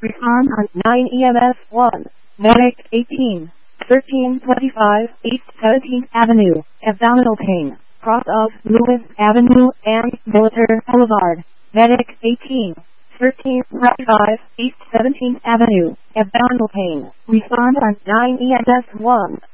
Respond on 9 EMS 1. Medic 18. 1325 East 17th Avenue. Abdominal pain. Cross of Lewis Avenue and Military Boulevard. Medic 18. 1325 East 17th Avenue. Abdominal pain. Respond on 9 EMS 1.